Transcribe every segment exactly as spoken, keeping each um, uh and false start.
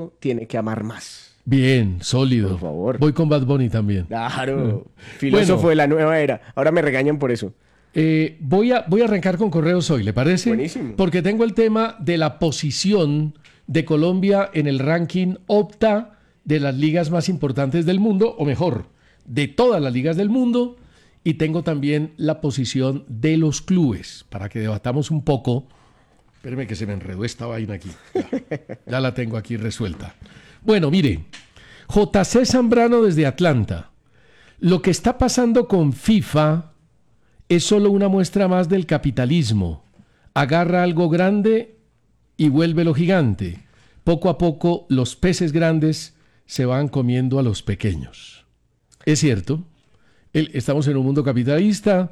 filoso tiene que amar más. Bien, sólido. Por favor. Voy con Bad Bunny también. Claro. Filósofo Bueno. de la nueva era. Ahora me regañan por eso. Eh, voy, a, voy a arrancar con correos hoy, ¿le parece? Buenísimo. Porque tengo el tema de la posición de Colombia en el ranking Opta de las ligas más importantes del mundo, o mejor, de todas las ligas del mundo, y tengo también la posición de los clubes, para que debatamos un poco. Espéreme que se me enredó esta vaina aquí. Ya, ya la tengo aquí resuelta. Bueno, mire, J C Zambrano desde Atlanta. Lo que está pasando con FIFA es solo una muestra más del capitalismo. Agarra algo grande y vuélvelo gigante. Poco a poco los peces grandes se van comiendo a los pequeños. Es cierto, el, estamos en un mundo capitalista,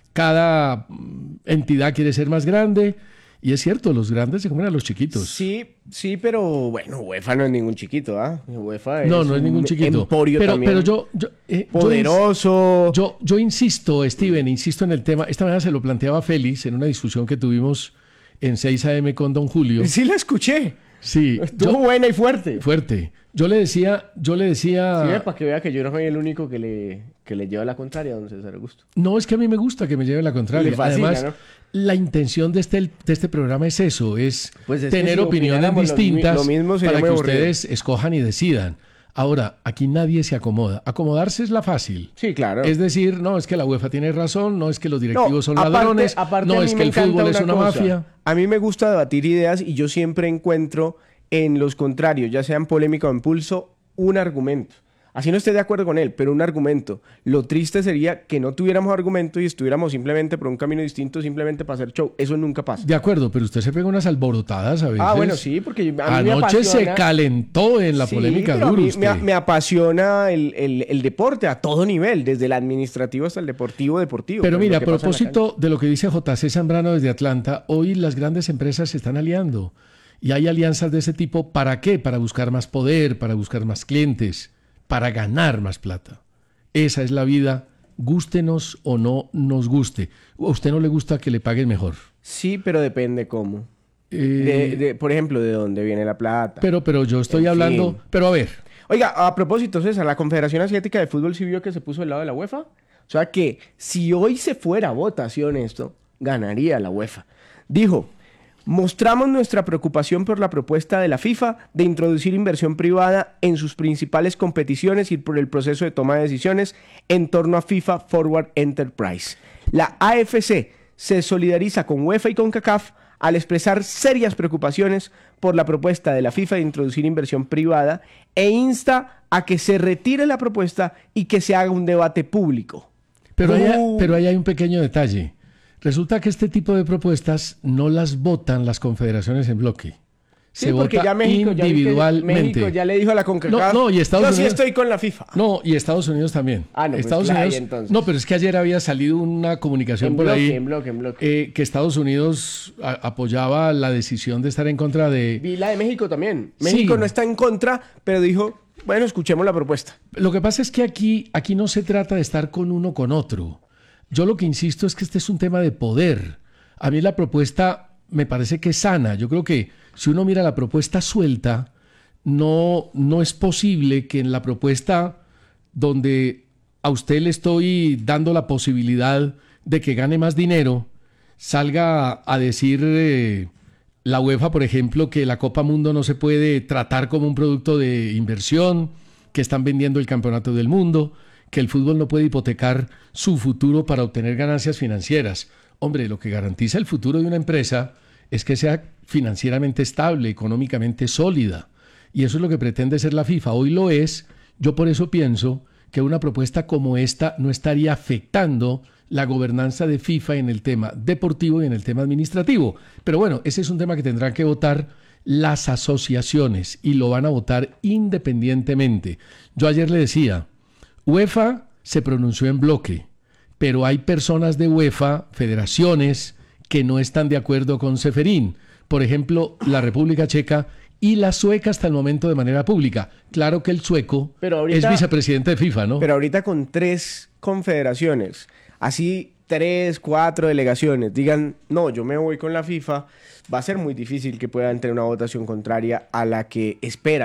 cada entidad quiere ser más grande, y es cierto, los grandes se comen a los chiquitos. Sí, sí, pero bueno, UEFA no es ningún chiquito, ¿ah? UEFA es No, no es ningún chiquito. Emporio pero, también. pero yo... yo eh, Poderoso. Yo, yo, yo insisto, Steven, insisto en el tema. Esta mañana se lo planteaba Félix en una discusión que tuvimos en seis a eme con Don Julio. Sí la escuché. Sí. Estuvo yo, buena y fuerte. Fuerte. Yo le decía, yo le decía... Sí, para que vea que yo no soy el único que le, que le lleva la contraria a don César Augusto. No, es que a mí me gusta que me lleven la contraria. Le fascina, Además, ¿no? la intención de este, de este programa es eso, es, Pues es que tener si opiniones opináramos lo mi- distintas lo mismo sería para que muy aburrido. ustedes escojan y decidan. Ahora, aquí nadie se acomoda. Acomodarse es la fácil. Sí, claro. Es decir, no, es que la UEFA tiene razón, no es que los directivos No, son aparte- ladrones, aparte no a es mí que me el fútbol encanta es una cosa. mafia. A mí me gusta debatir ideas y yo siempre encuentro en los contrarios, ya sea en polémica o en pulso, un argumento. Así no esté de acuerdo con él, pero un argumento. Lo triste sería que no tuviéramos argumento y estuviéramos simplemente por un camino distinto, simplemente para hacer show. Eso nunca pasa. De acuerdo, pero usted se pega unas alborotadas a veces. Ah, bueno, sí, porque a mí me Anoche se apasiona... calentó en la Sí, polémica pero a duro mí usted. me, me apasiona el, el- el deporte a todo nivel, desde el administrativo hasta el deportivo deportivo. Pero pues, mira, lo a que pasa en la propósito de lo que dice J C Zambrano desde Atlanta, hoy las grandes empresas se están aliando. Y hay alianzas de ese tipo. ¿Para qué? Para buscar más poder, para buscar más clientes, para ganar más plata. Esa es la vida, gústenos o no nos guste. ¿A usted no le gusta que le paguen mejor? Sí, pero depende cómo. Eh, De- de- por ejemplo, de dónde viene la plata. pero, pero yo estoy En hablando... fin. Pero a ver, Oiga, a propósito, César, la Confederación Asiática de Fútbol sí vio que se puso del lado de la UEFA. O sea que si hoy se fuera a votación esto, ganaría la UEFA. Dijo, mostramos nuestra preocupación por la propuesta de la FIFA de introducir inversión privada en sus principales competiciones y por el proceso de toma de decisiones en torno a FIFA Forward Enterprise. La A F C se solidariza con UEFA y con CONCACAF al expresar serias preocupaciones por la propuesta de la FIFA de introducir inversión privada e insta a que se retire la propuesta y que se haga un debate público. pero, ahí, Uh. pero ahí hay un pequeño detalle. Resulta que este tipo de propuestas no las votan las confederaciones en bloque. Sí, Se porque vota ya México, ya vi que individualmente. México ya le dijo a la CONCACAF, No, no, y Estados yo sí Unidos- estoy con la FIFA. No, y Estados Unidos también. Ah, no, pues Estados claro, Unidos. y entonces. No, pero es que ayer había salido una comunicación En por bloque, ahí en bloque, en bloque. eh, que Estados Unidos a- apoyaba la decisión de estar en contra de. Vi la de México también. Sí. México no está en contra, pero dijo, bueno, escuchemos la propuesta. Lo que pasa es que aquí, aquí no se trata de estar con uno o con otro. Yo lo que insisto es que este es un tema de poder. A mí la propuesta me parece que es sana. Yo creo que si uno mira la propuesta suelta, no, no es posible que en la propuesta donde a usted le estoy dando la posibilidad de que gane más dinero, salga a decir eh, la UEFA, por ejemplo, que la Copa Mundo no se puede tratar como un producto de inversión, que están vendiendo el campeonato del mundo, que el fútbol no puede hipotecar su futuro para obtener ganancias financieras. Hombre, lo que garantiza el futuro de una empresa es que sea financieramente estable, económicamente sólida. Y eso es lo que pretende ser la FIFA. Hoy lo es. Yo por eso pienso que una propuesta como esta no estaría afectando la gobernanza de FIFA en el tema deportivo y en el tema administrativo. Pero bueno, ese es un tema que tendrán que votar las asociaciones y lo van a votar independientemente. Yo ayer le decía, UEFA se pronunció en bloque, pero hay personas de UEFA, federaciones, que no están de acuerdo con Ceferín. Por ejemplo, la República Checa y la sueca hasta el momento de manera pública. Claro que el sueco Pero ahorita- es vicepresidente de FIFA, ¿no? Pero ahorita con tres confederaciones, así tres, cuatro delegaciones, digan, no, yo me voy con la FIFA, va a ser muy difícil que puedan tener una votación contraria a la que espera